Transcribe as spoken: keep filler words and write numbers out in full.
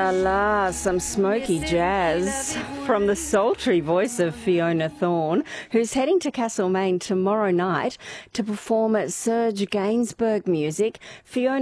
la la, some smoky jazz from the sultry voice of Fiona Thorne, who's heading to Castlemaine tomorrow night to perform at Serge Gainsbourg music. Fiona